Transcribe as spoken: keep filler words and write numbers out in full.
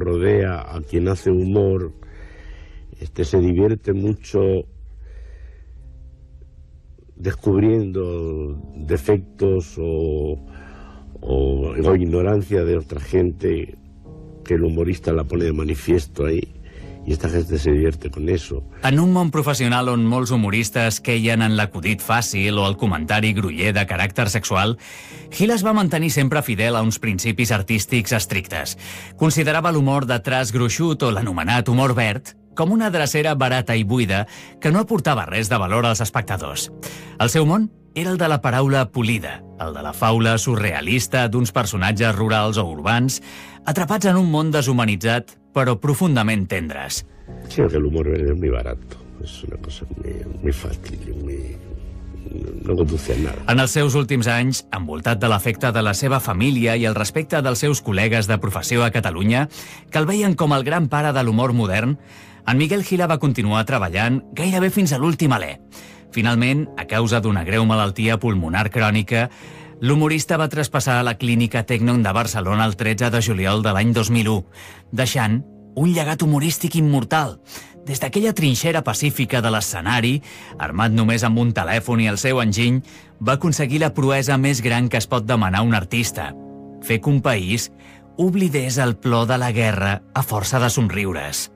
rodea, a quien hace humor, este, se divierte mucho descubriendo defectos o, o, o ignorancia de otra gente, que el humorista la pone de manifiesto ahí, i esta gente se divierte con eso. En un món professional on molts humoristes queien en l'acudit fàcil o el comentari groller de caràcter sexual, Gil es va mantenir sempre fidel a uns principis artístics estrictes. Considerava l'humor de traç gruixut o l'anomenat humor verd com una drecera barata i buida que no aportava res de valor als espectadors. El seu món era el de la paraula polida, el de la faula surrealista d'uns personatges rurals o urbans atrapats en un món deshumanitzat però profundament tendres. Sí, que el humor es muy barato, es una cosa muy, muy fácil, muy... no conduce a nada. En els seus últims anys, envoltat de l'afecte de la seva família i el respecte dels seus col·legues de professió a Catalunya, que el veien com el gran pare de l'humor modern, en Miguel Gila va continuar treballant gairebé fins a l'últim alè. Finalment, a causa d'una greu malaltia pulmonar crònica, l'humorista va traspassar a la clínica Tecnon de Barcelona el tretze de juliol de l'any dos mil u, deixant un llegat humorístic immortal. Des d'aquella trinxera pacífica de l'escenari, armat només amb un telèfon i el seu enginy, va aconseguir la proesa més gran que es pot demanar un artista: fer que un país oblidés el plor de la guerra a força de somriures.